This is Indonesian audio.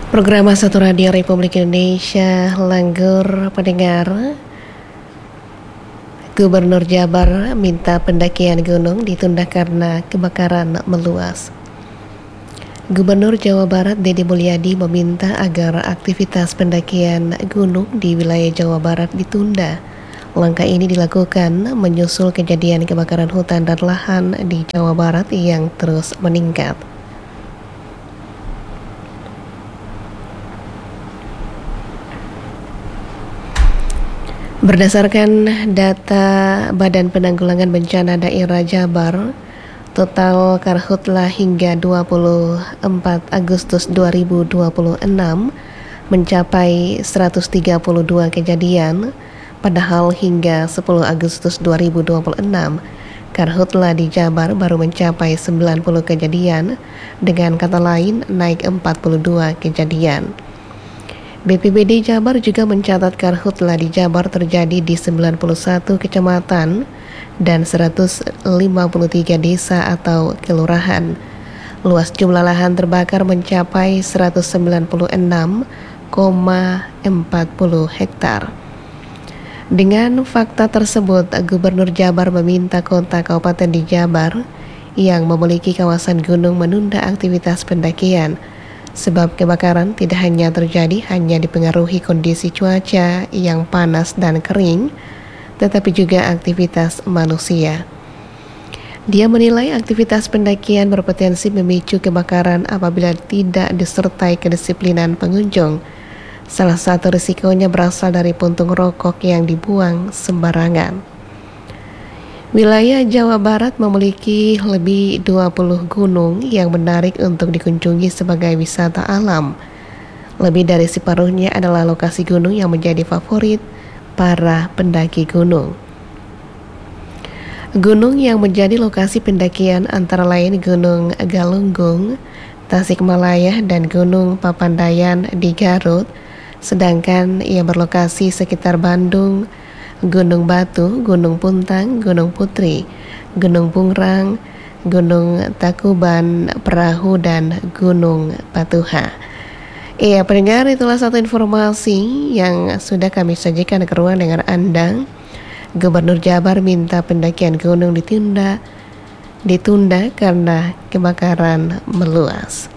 Program Satu Radio Republik Indonesia, Langgur pendengar. Gubernur Jabar minta pendakian gunung ditunda karena kebakaran meluas. Gubernur Jawa Barat Deddy Mulyadi meminta agar aktivitas pendakian gunung di wilayah Jawa Barat ditunda. Langkah ini dilakukan menyusul kejadian kebakaran hutan dan lahan di Jawa Barat yang terus meningkat. Berdasarkan data Badan Penanggulangan Bencana Daerah Jabar, total karhutla hingga 24 Agustus 2026 mencapai 132 kejadian, padahal hingga 10 Agustus 2026 karhutla di Jabar baru mencapai 90 kejadian, dengan kata lain naik 42 kejadian. BPBD Jabar juga mencatat karhutla di Jabar terjadi di 91 kecamatan dan 153 desa atau kelurahan. Luas jumlah lahan terbakar mencapai 196,40 hektar. Dengan fakta tersebut, Gubernur Jabar meminta kota kabupaten di Jabar yang memiliki kawasan gunung menunda aktivitas pendakian. Sebab kebakaran tidak hanya terjadi hanya dipengaruhi kondisi cuaca yang panas dan kering, tetapi juga aktivitas manusia. Dia menilai aktivitas pendakian berpotensi memicu kebakaran apabila tidak disertai kedisiplinan pengunjung. Salah satu risikonya berasal dari puntung rokok yang dibuang sembarangan. Wilayah Jawa Barat memiliki lebih 20 gunung yang menarik untuk dikunjungi sebagai wisata alam. Lebih dari separuhnya adalah lokasi gunung yang menjadi favorit para pendaki gunung. Gunung yang menjadi lokasi pendakian antara lain Gunung Galunggung, Tasikmalaya, dan Gunung Papandayan di Garut, sedangkan yang berlokasi sekitar Bandung, Gunung Batu, Gunung Puntang, Gunung Putri, Gunung Pungrang, Gunung Takuban, Perahu, dan Gunung Patuha. Iya pendengar, itulah satu informasi yang sudah kami sajikan ke ruang dengar Anda. Gubernur Jabar minta pendakian gunung ditunda karena kebakaran meluas.